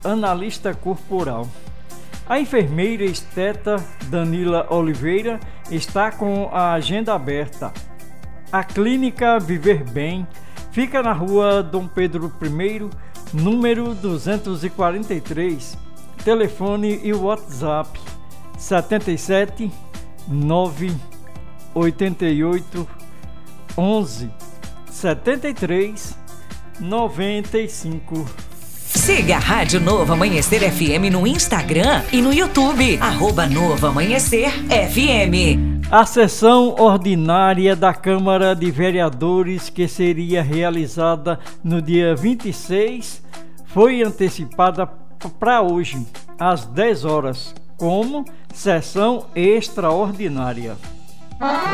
analista corporal. A enfermeira esteta Danila Oliveira está com a agenda aberta. A clínica Viver Bem fica na rua Dom Pedro I, número 243. Telefone e WhatsApp 77 988 11 73 95. Siga a Rádio Novo Amanhecer FM no Instagram e no YouTube, @Novo Amanhecer FM. A sessão ordinária da Câmara de Vereadores, que seria realizada no dia 26, foi antecipada para hoje, às 10 horas, como sessão extraordinária.